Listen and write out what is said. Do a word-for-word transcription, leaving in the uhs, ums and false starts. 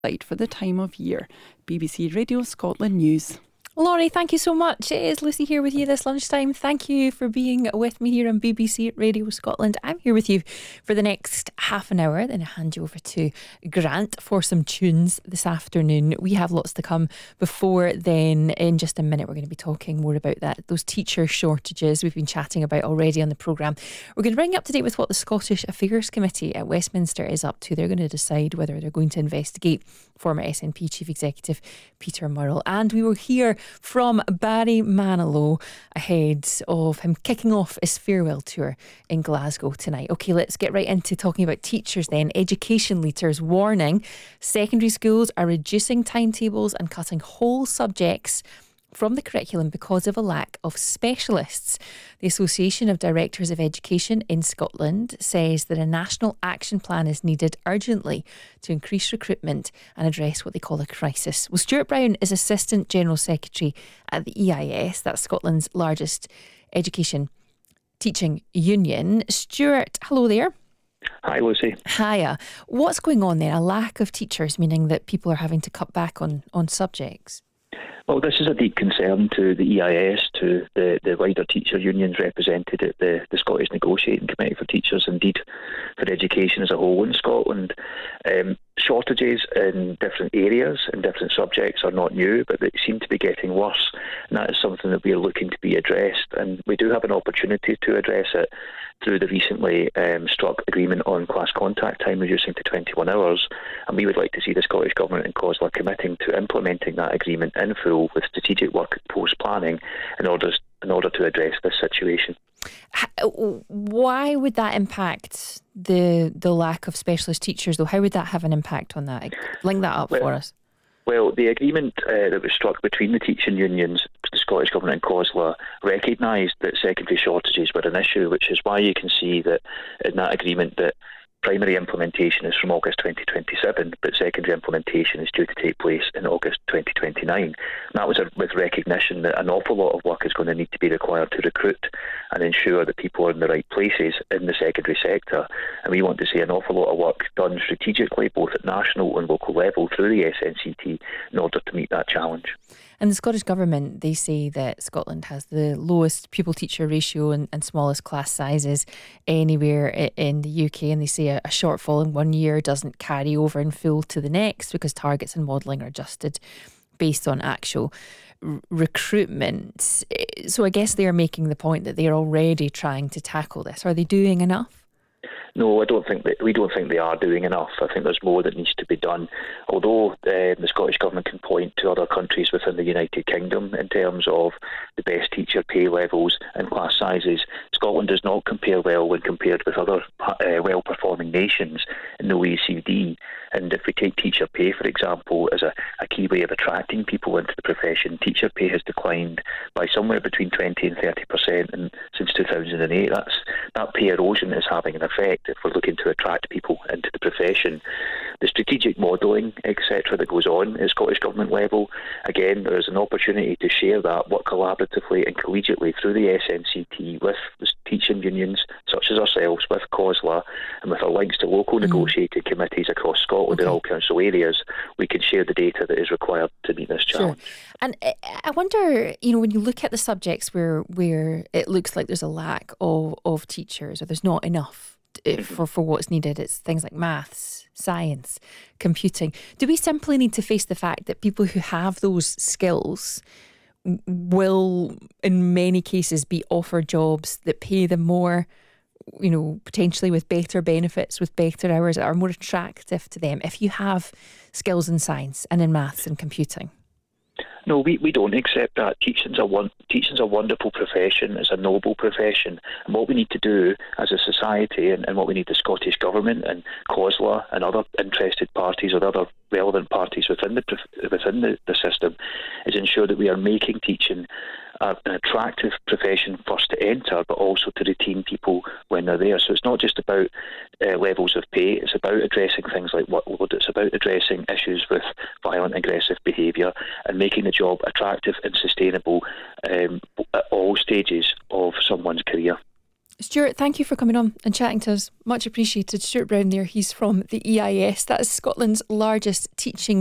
Right for the time of year. B B C Radio Scotland News. Laurie, thank you so much. It is Lucy here with you this lunchtime. Thank you for being with me here on B B C Radio Scotland. I'm here with you for the next half an hour, then I'll hand you over to Grant for some tunes this afternoon. We have lots to come before then. In just a minute, we're going to be talking more about that, those teacher shortages we've been chatting about already on the programme. We're going to bring you up to date with what the Scottish Affairs Committee at Westminster is up to. They're going to decide whether they're going to investigate former S N P Chief Executive Peter Murrell. And we will hear from Barry Manilow ahead of him kicking off his farewell tour in Glasgow tonight. OK, let's get right into talking about teachers then. Education leaders warning secondary schools are reducing timetables and cutting whole subjects from the curriculum because of a lack of specialists. The Association of Directors of Education in Scotland says that a national action plan is needed urgently to increase recruitment and address what they call a crisis. Well, Stuart Brown is Assistant General Secretary at the E I S, that's Scotland's largest education teaching union. Stuart, hello there. Hi, Lucy. Hiya. What's going on there? A lack of teachers, meaning that people are having to cut back on, on subjects? Well, this is a deep concern to the E I S, to the, the wider teacher unions represented at the, the Scottish Negotiating Committee for Teachers, indeed for education as a whole in Scotland. Um, shortages in different areas and different subjects are not new, but they seem to be getting worse, and that is something that we are looking to be addressed. And we do have an opportunity to address it through the recently um, struck agreement on class contact time reducing to twenty-one hours, and we would like to see the Scottish Government and COSLA committing to implementing that agreement in full with strategic workforce planning in order, in order to address this situation. Why would that impact the the lack of specialist teachers though? How would that have an impact on that? Link that up well, for us. Well, the agreement uh, that was struck between the teaching unions, the Scottish Government and COSLA, recognised that secondary shortages were an issue, which is why you can see that in that agreement that primary implementation is from August twenty twenty-seven, but secondary implementation is due to take place in August twenty twenty-nine. And that was a, with recognition that an awful lot of work is going to need to be required to recruit and ensure that people are in the right places in the secondary sector. And we want to see an awful lot of work done strategically, both at national and local level through the S N C T in order to meet that challenge. And the Scottish Government, they say that Scotland has the lowest pupil-teacher ratio and, and smallest class sizes anywhere in the U K, and they say a, a shortfall in one year doesn't carry over in full to the next because targets and modelling are adjusted based on actual r- recruitment. So I guess they're making the point that they're already trying to tackle this. Are they doing enough? No, I don't think that we don't think they are doing enough. I think there's more that needs to be done. Although uh, the Scottish Government can point to other countries within the United Kingdom in terms of the best teacher pay levels and class sizes, Scotland does not compare well when compared with other uh, well-performing nations in the O E C D. And if we take teacher pay, for example, as a, a key way of attracting people into the profession, teacher pay has declined by somewhere between twenty and thirty percent and since two thousand eight. That's, that pay erosion is having an effect if we're looking to attract people into the profession. The strategic modelling, et cetera, that goes on at Scottish Government level, again, there is an opportunity to share that, work collaboratively and collegiately through the S N C T with teaching unions such as ourselves, with COSLA, and with our links to local mm. negotiating committees across Scotland okay. in all council areas. We can share the data that is required to meet this challenge. Sure. And I wonder, you know, when you look at the subjects where where it looks like there's a lack of, of teachers or there's not enough for, for what's needed, it's things like maths, science, computing. Do we simply need to face the fact that people who have those skills will, in many cases, be offered jobs that pay them more, you know, potentially with better benefits, with better hours that are more attractive to them if you have skills in science and in maths and computing? No, we, we don't accept that. Teaching's a one, teaching's a wonderful profession. It's a noble profession. And what we need to do as a society, and, and what we need the Scottish Government and COSLA and other interested parties or other relevant parties within the within the, the system, is ensure that we are making teaching an attractive profession first to enter, but also to retain people when they're there. So it's not just about uh, levels of pay, it's about addressing things like workload, it's about addressing issues with violent aggressive behaviour and making the job attractive and sustainable um, at all stages of someone's career. Stuart, thank you for coming on and chatting to us. Much appreciated. Stuart Brown there, he's from the E I S. That is Scotland's largest teaching